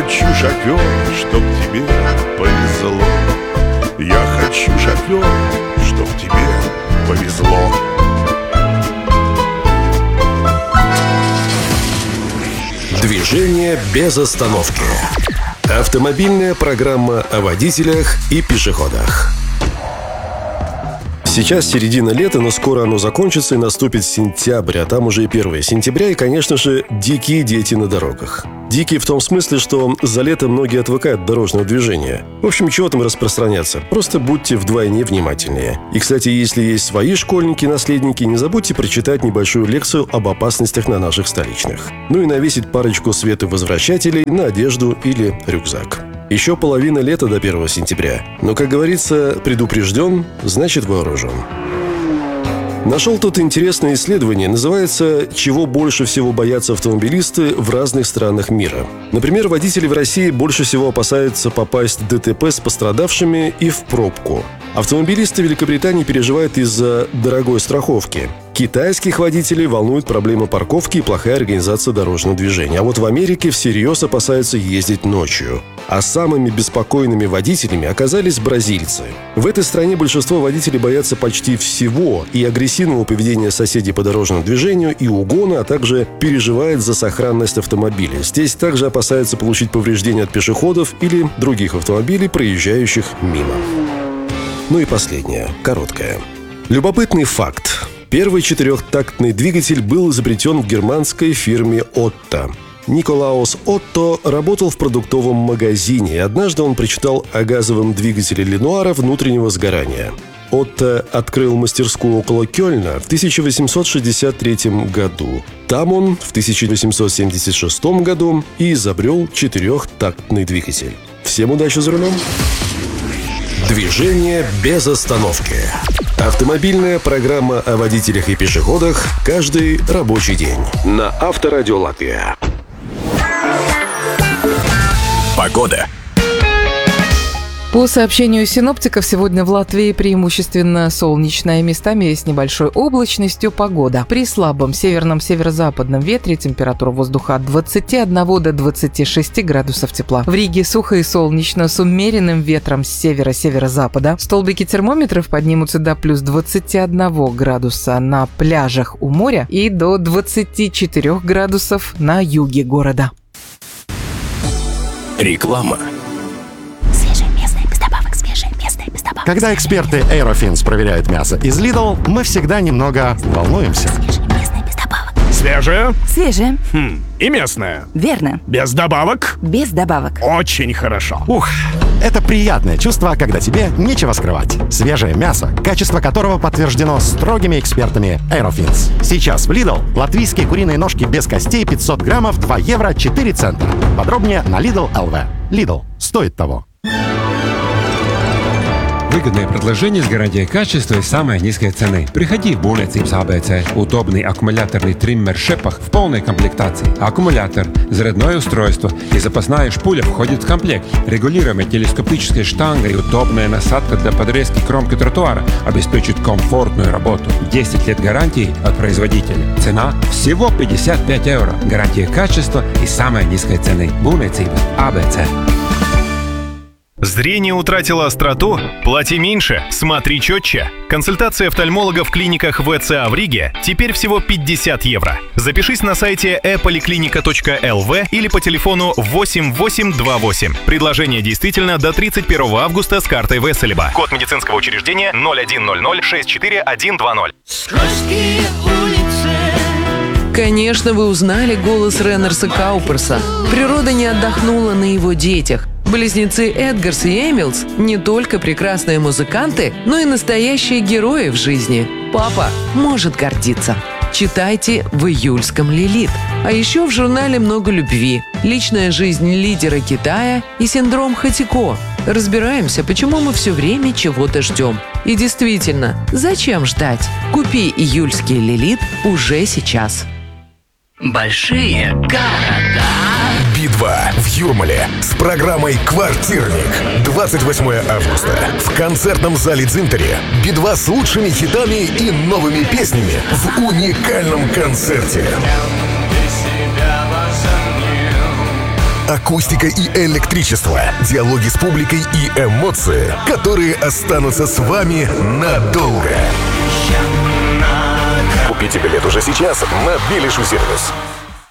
хочу, шофер, чтоб тебе повезло. Я хочу, шофер, чтоб тебе повезло. Движение без остановки. Автомобильная программа о водителях и пешеходах. Сейчас середина лета, но скоро оно закончится и наступит сентябрь, а там уже и 1 сентября, и, конечно же, дикие дети на дорогах. Дикие в том смысле, что за лето многие отвыкают от дорожного движения. В общем, чего там распространяться? Просто будьте вдвойне внимательнее. И, кстати, если есть свои школьники-наследники, не забудьте прочитать небольшую лекцию об опасностях на наших столичных. Ну и навесить парочку световозвращателей на одежду или рюкзак. Еще половина лета до 1 сентября. Но, как говорится, предупрежден, значит вооружен. Нашел тут интересное исследование. Называется «Чего больше всего боятся автомобилисты в разных странах мира». Например, водители в России больше всего опасаются попасть в ДТП с пострадавшими и в пробку. Автомобилисты Великобритании переживают из-за дорогой страховки. Китайских водителей волнует проблема парковки и плохая организация дорожного движения. А вот в Америке всерьез опасаются ездить ночью. А самыми беспокойными водителями оказались бразильцы. В этой стране большинство водителей боятся почти всего: и агрессивного поведения соседей по дорожному движению, и угона, а также переживают за сохранность автомобиля. Здесь также опасаются получить повреждения от пешеходов или других автомобилей, проезжающих мимо. Ну и последнее, короткое. Любопытный факт. Первый четырехтактный двигатель был изобретен в германской фирме Otto. Николаус Отто работал в продуктовом магазине, и однажды он прочитал о газовом двигателе Ленуара внутреннего сгорания. Отто открыл мастерскую около Кёльна в 1863 году. Там он в 1876 году и изобрел четырехтактный двигатель. Всем удачи за рулем! Движение без остановки. Автомобильная программа о водителях и пешеходах каждый рабочий день на Авторадио Латвия. Погода. По сообщению синоптиков, сегодня в Латвии преимущественно солнечная, местами с небольшой облачностью погода. При слабом северном северо-западном ветре температура воздуха от 21 до 26 градусов тепла. В Риге сухо и солнечно с умеренным ветром с севера-северо-запада. Столбики термометров поднимутся до плюс 21 градуса на пляжах у моря и до 24 градусов на юге города. Реклама. Когда эксперты Aerofins проверяют мясо из Lidl, мы всегда немного волнуемся. Свежее? Свежее. И местное? Верно. Без добавок? Без добавок. Очень хорошо. Ух, это приятное чувство, когда тебе нечего скрывать. Свежее мясо, качество которого подтверждено строгими экспертами Aerofins. Сейчас в Lidl латвийские куриные ножки без костей 500 граммов 2 евро 4 цента. Подробнее на Lidl LV. Lidl. Стоит того. Выгодное предложение с гарантией качества и самой низкой цены. Приходи в Būvniecības ABC. Удобный аккумуляторный триммер Шепах в полной комплектации. Аккумулятор, зарядное устройство и запасная шпуля входит в комплект. Регулируемая телескопическая штанга и удобная насадка для подрезки кромки тротуара обеспечат комфортную работу. 10 лет гарантии от производителя. Цена всего 55 евро. Гарантия качества и самой низкой цены. Būvniecības ABC. Зрение утратило остроту? Плати меньше, смотри четче. Консультация офтальмолога в клиниках ВЦА в Риге теперь всего 50 евро. Запишись на сайте e-poliklinika.lv или по телефону 8828. Предложение действительно до 31 августа с картой Веселеба. Код медицинского учреждения 0100-64120. Конечно, вы узнали голос Реннерса Кауперса. Природа не отдохнула на его детях. Близнецы Эдгарс и Эмилс не только прекрасные музыканты, но и настоящие герои в жизни. Папа может гордиться. Читайте в июльском «Лилит». А еще в журнале «Много любви», личная жизнь лидера Китая и синдром Хатико. Разбираемся, почему мы все время чего-то ждем. И действительно, зачем ждать? Купи июльский «Лилит» уже сейчас. Большие города. Би-2 в Юрмале с программой «Квартирник». 28 августа. В концертном зале «Дзинтари» Би-2 с лучшими хитами и новыми песнями в уникальном концерте. акустика и электричество, диалоги с публикой и эмоции, которые останутся с вами надолго. Купите билет уже сейчас на Билишу сервис.